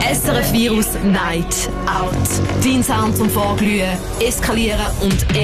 SRF Virus Night Out. Dein Sound zum Vorglühen, Eskalieren und